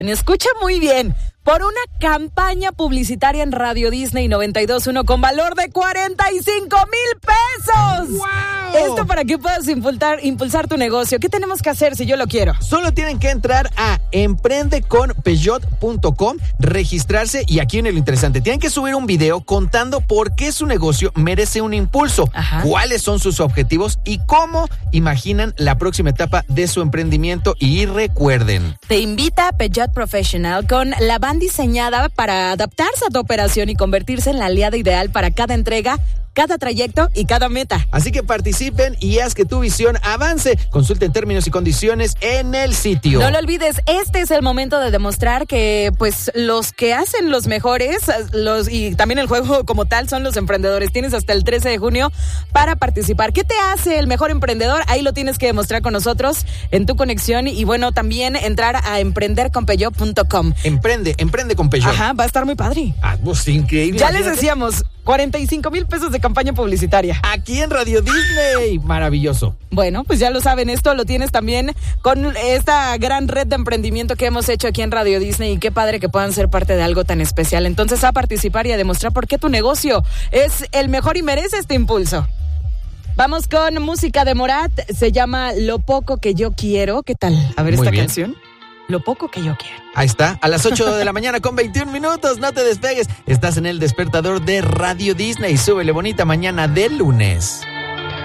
Escucha muy bien. Por una campaña publicitaria en Radio Disney 92.1 con valor de 45,000 pesos. ¡Wow! Esto para que puedas impulsar tu negocio. ¿Qué tenemos que hacer si yo lo quiero? Solo tienen que entrar a emprendeconpeugeot.com, registrarse y aquí viene lo interesante. Tienen que subir un video contando por qué su negocio merece un impulso, cuáles son sus objetivos y cómo imaginan la próxima etapa de su emprendimiento. Y recuerden, te invita Peugeot Professional con la van diseñada para adaptarse a tu operación y convertirse en la aliada ideal para cada entrega, cada trayecto y cada meta. Así que participen y haz que tu visión avance. Consulten términos y condiciones en el sitio. No lo olvides, este es el momento de demostrar que pues los que hacen los mejores, y también el juego como tal, son los emprendedores. Tienes hasta el 13 de junio para participar. ¿Qué te hace el mejor emprendedor? Ahí lo tienes que demostrar con nosotros en tu conexión y bueno, también entrar a emprenderconpeugeot.com. Emprende con Peugeot. Ajá, va a estar muy padre. Pues increíble. Ya les decíamos, 45,000 pesos de campaña publicitaria. Aquí en Radio Disney. Maravilloso. Bueno, pues ya lo saben, esto lo tienes también con esta gran red de emprendimiento que hemos hecho aquí en Radio Disney y qué padre que puedan ser parte de algo tan especial. Entonces a participar y a demostrar por qué tu negocio es el mejor y merece este impulso. Vamos con música de Morat, se llama Lo Poco Que Yo Quiero. ¿Qué tal? A ver, muy esta bien. canción. Lo Poco Que Yo Quiero. Ahí está, a las 8 de la mañana con 21 minutos. No te despegues. Estás en el despertador de Radio Disney. Súbele bonita mañana de lunes.